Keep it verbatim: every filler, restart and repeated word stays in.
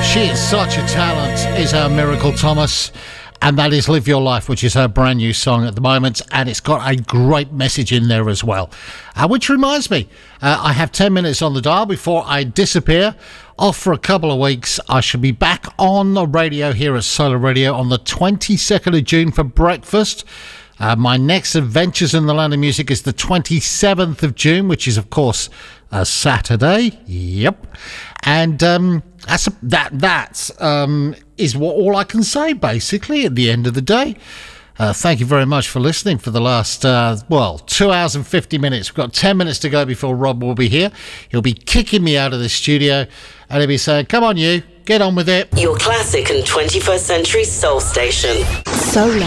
She is such a talent, is our Miracle Thomas. And that is Live Your Life, which is her brand new song at the moment. And it's got a great message in there as well. Uh, which reminds me, uh, I have ten minutes on the dial before I disappear. Off for a couple of weeks. I shall be back on the radio here at Solar Radio on the twenty-second of June for breakfast. Uh, my next Adventures in the Land of Music is the twenty-seventh of June, which is, of course, a Saturday. Yep. And um, that's a, that that um, is what all I can say, basically, at the end of the day. Uh, thank you very much for listening for the last, uh, well, two hours and fifty minutes. We've got ten minutes to go before Rob will be here. He'll be kicking me out of the studio, and he'll be saying, come on, you, get on with it. Your classic and twenty-first century soul station. Solar.